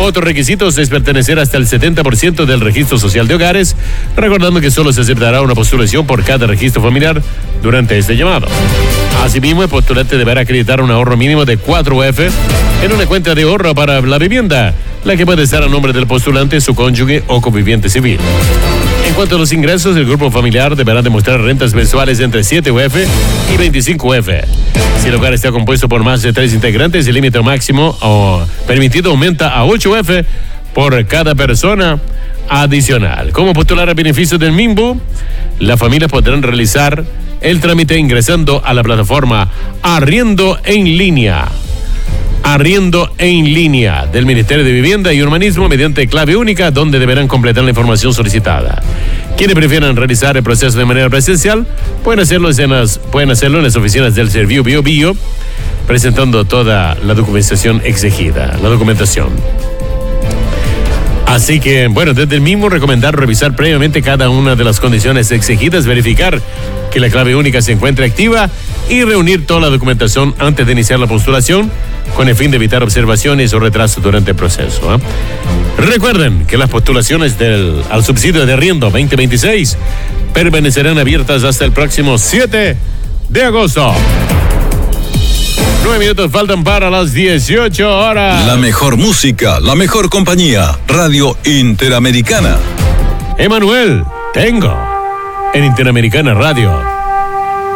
Otros requisitos es pertenecer hasta el 70% del registro social de hogares, recordando que solo se aceptará una postulación por cada registro familiar durante este llamado. Asimismo, el postulante deberá acreditar un ahorro mínimo de 4 UF en una cuenta de ahorro para la vivienda, la que puede estar a nombre del postulante, su cónyuge o conviviente civil. En cuanto a los ingresos, el grupo familiar deberá demostrar rentas mensuales entre 7 UF y 25 UF. Si el hogar está compuesto por más de 3 integrantes, el límite máximo permitido aumenta a 8 UF por cada persona adicional. ¿Cómo postular a beneficio del MIMBU? Las familias podrán realizar el trámite ingresando a la plataforma Arriendo en Línea del Ministerio de Vivienda y Urbanismo mediante clave única, donde deberán completar la información solicitada. Quienes prefieran realizar el proceso de manera presencial pueden hacerlo en las oficinas del Serviu Bio Bio, presentando toda la documentación exigida, Así que, bueno, desde el mismo recomendar revisar previamente cada una de las condiciones exigidas, verificar que la clave única se encuentre activa y reunir toda la documentación antes de iniciar la postulación con el fin de evitar observaciones o retrasos durante el proceso. Recuerden que las postulaciones al subsidio de arriendo 2026 permanecerán abiertas hasta el próximo 7 de agosto. 9 minutos faltan para las 18 horas. La mejor música, la mejor compañía. Radio Interamericana. Emanuel, tengo en Interamericana Radio.